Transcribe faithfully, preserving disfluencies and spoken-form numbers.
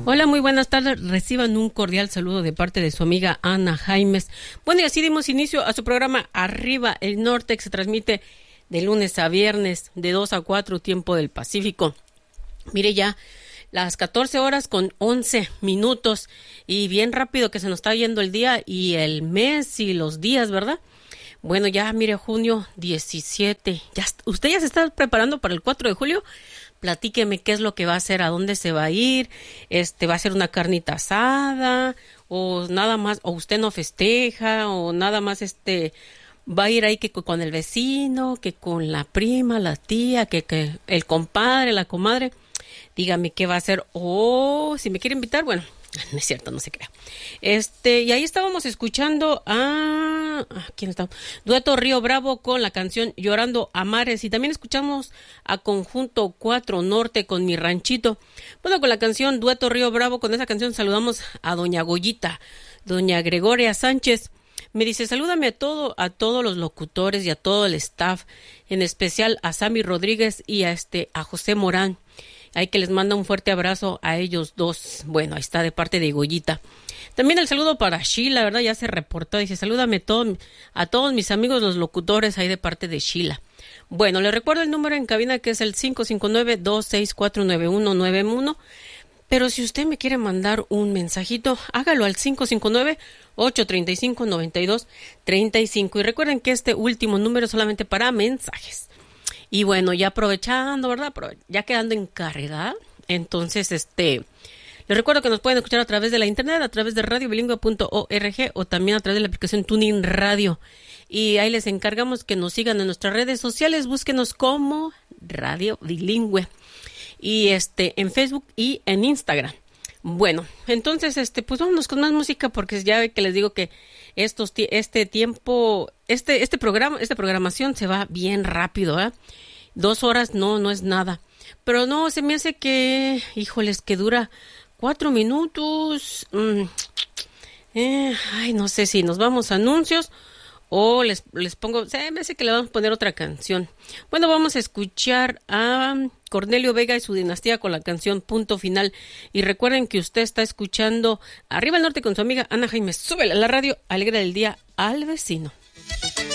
Hola, muy buenas tardes. Reciban un cordial saludo de parte de su amiga Ana Jaimes. Bueno, y así dimos inicio a su programa Arriba el Norte, que se transmite de lunes a viernes, de dos a cuatro, tiempo del Pacífico. Mire ya, las catorce horas con once minutos, y bien rápido que se nos está yendo el día y el mes y los días, ¿verdad? Bueno, ya mire, junio diecisiete. Ya, ¿usted ya se está preparando para el cuatro de julio? Platíqueme qué es lo que va a hacer, a dónde se va a ir, este, va a ser una carnita asada, o nada más, o usted no festeja, o nada más este, va a ir ahí que con el vecino, que con la prima, la tía, que, que el compadre, la comadre. Dígame qué va a hacer, o si me quiere invitar, bueno, no es cierto, no se crea. Este, y ahí estábamos escuchando a, a ¿quién está? Dueto Río Bravo con la canción Llorando a Mares, y también escuchamos a Conjunto cuatro Norte con Mi Ranchito. Bueno, con la canción Dueto Río Bravo, con esa canción saludamos a doña Goyita, doña Gregoria Sánchez. Me dice, salúdame a todo, a todos los locutores y a todo el staff, en especial a Sammy Rodríguez y a este, a José Morán. Hay que les manda un fuerte abrazo a ellos dos. Bueno, ahí está de parte de Goyita. También el saludo para Sheila, ¿verdad? Ya se reportó. Dice, salúdame todo, a todos mis amigos los locutores ahí de parte de Sheila. Bueno, les recuerdo el número en cabina, que es el cinco cinco nueve, dos seis cuatro, nueve uno nueve uno. Pero si usted me quiere mandar un mensajito, hágalo al cinco cinco nueve, ocho tres cinco, nueve dos tres cinco. Y recuerden que este último número es solamente para mensajes. Y bueno, ya aprovechando, ¿verdad? Ya quedando encargada, entonces, este, les recuerdo que nos pueden escuchar a través de la internet, a través de radio bilingüe punto org, o también a través de la aplicación TuneIn Radio. Y ahí les encargamos que nos sigan en nuestras redes sociales, búsquenos como Radio Bilingüe, y este, en Facebook y en Instagram. Bueno, entonces, este, pues vámonos con más música, porque ya que les digo que estos, este tiempo, este, este programa, esta programación se va bien rápido, ¿eh? Dos horas no, no es nada. Pero no, se me hace que, híjoles, que dura cuatro minutos. Mm, eh, ay, no sé si nos vamos a anuncios o les, les pongo, se me hace que le vamos a poner otra canción. Bueno, vamos a escuchar a Cornelio Vega y su dinastía con la canción Punto Final. Y recuerden que usted está escuchando Arriba el Norte con su amiga Ana Jaimes. Súbele a la radio, alegra el día al vecino.